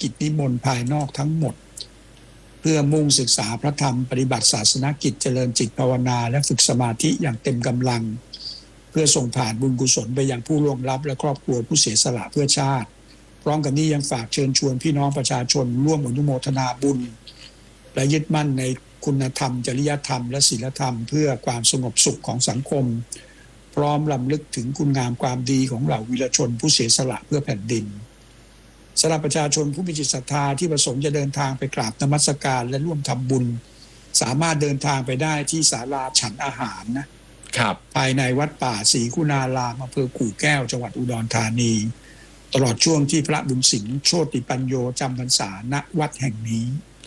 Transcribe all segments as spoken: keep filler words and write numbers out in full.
กิจนิมนต์ภายนอกทั้งหมดเพื่อมุ่งศึกษาพระธรรมปฏิบัติศาสนกิจเจริญจิตภาวนาและฝึกสมาธิอย่างเต็มกำลังเพื่อส่งผ่านบุญกุศลไปยังผู้ล่วงลับและครอบครัวผู้เสียสละเพื่อชาติพร้อมกันนี้ยังฝากเชิญชวนพี่น้องประชาชนร่วมอนุโมทนาบุญและยึดมั่นในคุณธรรมจริยธรรมและศีลธรรมเพื่อความสงบสุขของสังคมพร้อมรำลึกถึงคุณงามความดีของเหล่าวีรชนผู้เสียสละเพื่อแผ่นดินสำหรับประชาชนผู้มีจิตศรัทธาที่ประสงค์จะเดินทางไปกราบนมัสการและร่วมทำบุญสามารถเดินทางไปได้ที่ศาลาฉันอาหารนะครับภายในวัดป่าศรีคุณารามอำเภอกู่แก้วจังหวัดอุดรธานีตลอดช่วงที่พระบุญสิงห์โชติปัญโยจำพรรษาณวัดแห่งนี้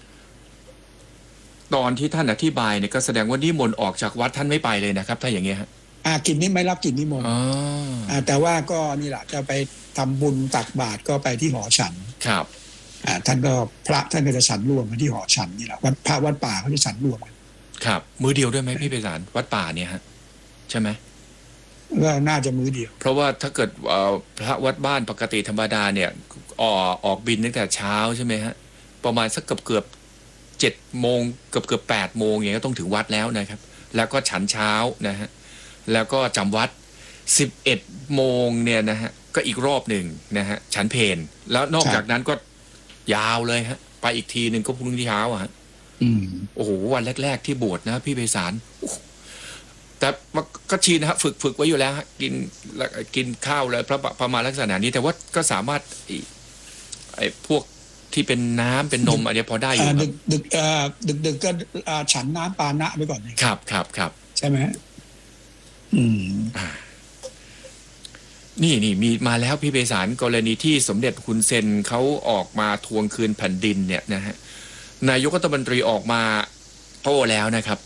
ตอนที่ท่านอธิบายเนี่ยก็แสดงว่านิมนต์ออกจากวัดท่านไม่ไปเลยนะครับถ้าอย่างเงี้ยฮะอ่ากิจนี้ไม่รับกิจนิมนต์อ่าแต่ว่าก็นี่แหละจะไปทำบุญตักบาตรก็ไปที่หอฉันครับอ่าท่านก็พระท่านก็จะฉันรวมกันที่หอฉันนี่แหละวัดพระวัดป่าเขาจะฉันรวมกันครับมื้อเดียวด้วยไหมพี่ไพศาลวัดป่าเนี่ยฮะใช่ไหมก็น่าจะมื้อเดียวเพราะว่าถ้าเกิดพระวัดบ้านปกติธรรมดาเนี่ยออกออกบิณตั้งแต่เช้าใช่ไหมฮะประมาณสักเกือบเกือบเจ็ดโมงเกือบเกือบแปดโมงอย่างเงี้ยก็ต้องถึงวัดแล้วนะครับแล้วก็ฉันเช้านะฮะแล้วก็จำวัดสิบเอ็ดโมงเนี่ยนะฮะก็อีกรอบหนึ่งนะฮะฉันเพลแล้วนอกจากนั้นก็ยาวเลยฮะไปอีกทีหนึ่งก็พรุ่งนี้เช้าอ่ะโอ้โหวันแรกๆที่บวชนะพี่ไพศาลแต่ก็ชินนะฮะฝึกฝึกไว้อยู่แล้วฮะกินกินข้าวแล้วประมาณลักษณะนี้แต่ว่าก็สามารถไอ้พวกที่เป็นน้ำเป็นนมอะไรพอได้อยู่ดึกดึกดึกดึกก็ฉันน้ำปานะไปก่อนครับครับครับใช่ไหมอืมนี่นี่มีมาแล้วพี่ไพศาลกรณีที่สมเด็จฮุนเซนเขาออกมาทวงคืนแผ่นดินเนี่ยนะฮะนายกรัฐมนตรีออกมาโต้แล้วนะครับ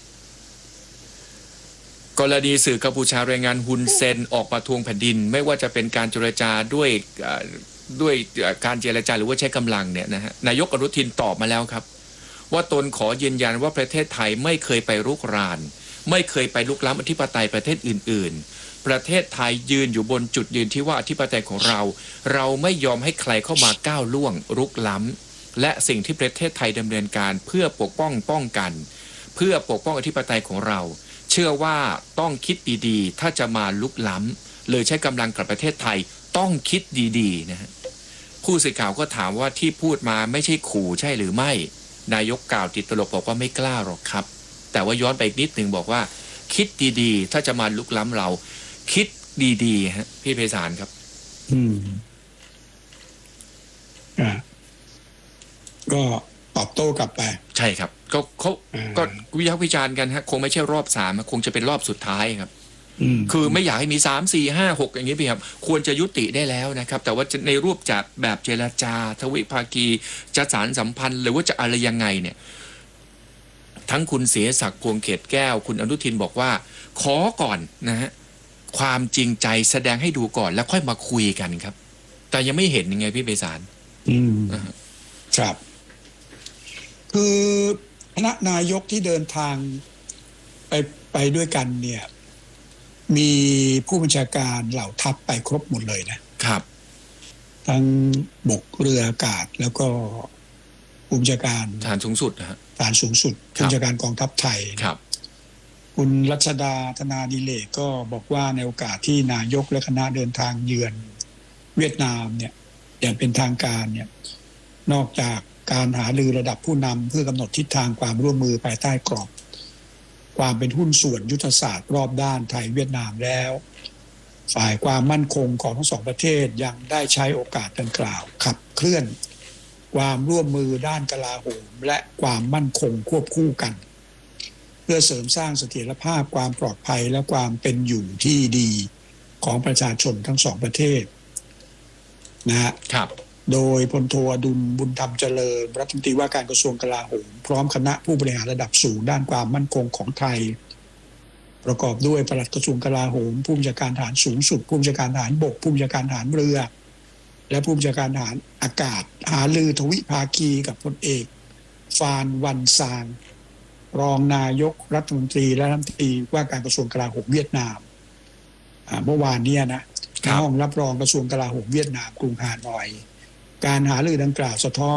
กรณีสื่อกัมพูชารายงานฮุนเซนออกมาทวงแผ่นดินไม่ว่าจะเป็นการเจรจาด้วยด้วยการเจรจาหรือว่าใช้กำลังเนี่ยนะฮะนายกอนุทินตอบมาแล้วครับว่าตนขอยืนยันว่าประเทศไทยไม่เคยไปรุกรานไม่เคยไปลุกล้ำอธิปไตยประเทศอื่นๆประเทศไทยยืนอยู่บนจุดยืนที่ว่าอธิปไตยของเราเราไม่ยอมให้ใครเข้ามาก้าวล่วงรุกล้ำและสิ่งที่ประเทศไทยดำเนินการเพื่อปกป้องป้องกันเพื่อปกป้องอธิปไตยของเราเชื่อว่าต้องคิดดีๆถ้าจะมาลุกล้ำเลยใช้กำลังกับประเทศไทยต้องคิดดีๆนะฮะผู้สื่อข่าวก็ถามว่าที่พูดมาไม่ใช่ขู่ใช่หรือไม่นายกกล่าวติดตลกบอกว่าไม่กล้าหรอกครับแต่ว่าย้อนไปอีกนิดหนึ่งบอกว่าคิดดีๆถ้าจะมาลุกล้ำเราคิดดีๆฮะพี่ไพศาลครับอืมอ่าก็ตอบโต้กลับไปใช่ครับก็เขาก็วิพากษ์วิจารณ์กันฮะคงไม่ใช่รอบสามคงจะเป็นรอบสุดท้ายครับคือไม่อยากให้มีสามสี่ห้าหกอย่างนี้พี่ครับควรจะยุติได้แล้วนะครับแต่ว่าในรูปจัดแบบเจรจาทวิภาคีจะสารสัมพันธ์หรือว่าจะอะไรยังไงเนี่ยทั้งคุณเสียศักดิ์พวงเขตแก้วคุณอนุทินบอกว่าขอก่อนนะฮะความจริงใจแสดงให้ดูก่อนแล้วค่อยมาคุยกันครับแต่ยังไม่เห็นยังไงพี่ไพศาลอืมครับคือคณะนายกที่เดินทางไปไปด้วยกันเนี่ยมีผู้บัญชาการเหล่าทัพไปครบหมดเลยนะครับทั้งบกเรืออากาศแล้วก็ผู้บัญชาการฐานสูงสุดนะฮะฐานสูงสุดผู้บัญชาการกองทัพไทยครับคุณรัชดาธนาดิเลกก็บอกว่าในโอกาสที่นายกและคณะเดินทางเยือนเวียดนามเนี่ยอย่างเป็นทางการเนี่ยนอกจากการหารือระดับผู้นำเพื่อกำหนดทิศทางความร่วมมือภายใต้กรอบความเป็นหุ้นส่วนยุทธศาสตร์รอบด้านไทยเวียดนามแล้วฝ่ายความมั่นคงของทั้งสองประเทศยังได้ใช้โอกาสดังกล่าวขับเคลื่อนความร่วมมือด้านกลาโหมและความมั่นคงควบคู่กันเพื่อเสริมสร้างเสถียรภาพความปลอดภัยและความเป็นอยู่ที่ดีของประชาชนทั้งสองประเทศนะฮะครับโดยพลโทอดุลบุญธรรมเจริญรัฐมนตรีว่าการกระทรวงกลาโหมพร้อมคณะผู้บริหารระดับสูงด้านความมั่นคงของไทยประกอบด้วยปลัดกระทรวงกลาโหมผู้บัญชาการทหารสูงสุดผู้บัญชาการทหารบกผู้บัญชาการทหารเรือและผู้บัญชาการทหารอากาศหารือทวิภาคีกับพลเอกฟานวันซานรองนายกรัฐมนตรีและรัฐมนตรีว่าการกระทรวงกลาโหมเวียดนามเมื่อวานนี้นะห้องรับรองกระทรวงกลาโหมเวียดนามกรุงฮานอยการหารือดังกล่าวสะท้อน